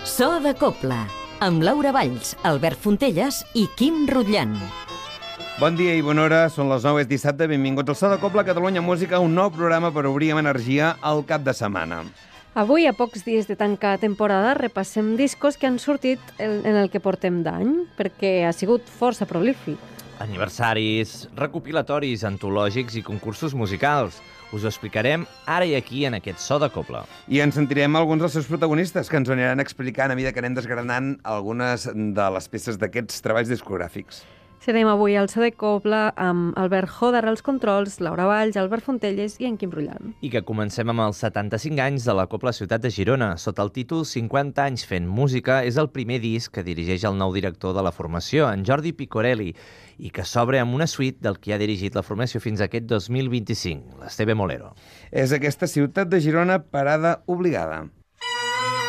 So de Cobla, amb Laura Valls, Albert Fontelles i Quim Rutllant. Bon dia i bona hora, són les 9, és dissabte, benvinguts al So de Cobla, Catalunya Música, un nou programa per obrir amb energia al cap de setmana. Avui, a pocs dies de tancar temporada, repassem discos que han sortit en el que portem d'any, perquè ha sigut força prolífic. Aniversaris, recopilatoris, antològics i concursos musicals. Us ho explicarem ara i aquí en aquest So de Cobla. I ens sentirem alguns dels seus protagonistes, que ens ho aniran explicant a mesura que anem desgranant algunes de les peces d'aquests treballs discogràfics. Serem avui al So de Cobla amb Albert Joder als controls, Laura Valls, Albert Fontelles i en Quim Rutllant. I que comencem amb els 75 anys de la Cobla Ciutat de Girona. Sota el títol 50 anys fent música, és el primer disc que dirigeix el nou director de la formació, en Jordi Picorelli, i que s'obre amb una suite del que ha dirigit la formació fins a aquest 2025, l'Esteve Molero. És aquesta Ciutat de Girona parada obligada.